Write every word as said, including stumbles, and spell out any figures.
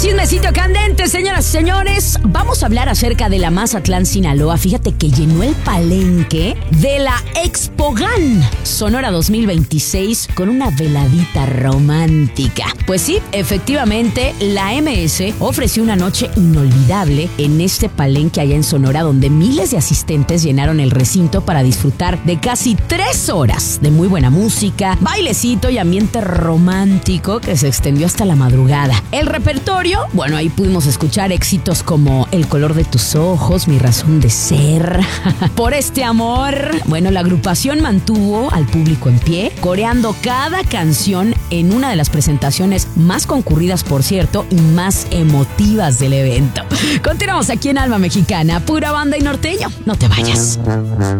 Chismecito candente, señoras y señores. Vamos a hablar acerca de la Mazatlán, Sinaloa. Fíjate que llenó el palenque de la Expogan Sonora dos mil veintiséis con una veladita romántica. Pues sí, efectivamente, la M S ofreció una noche inolvidable en este palenque allá en Sonora, donde miles de asistentes llenaron el recinto para disfrutar de casi tres horas de muy buena música, bailecito y ambiente romántico que se extendió hasta la madrugada. El repertorio, bueno, ahí pudimos escuchar éxitos como El color de tus ojos, Mi razón de ser, Por este amor. Bueno, la agrupación mantuvo al público en pie, coreando cada canción en una de las presentaciones más concurridas, por cierto, y más emotivas del evento. Continuamos aquí en Alma Mexicana, pura banda y norteño. No te vayas.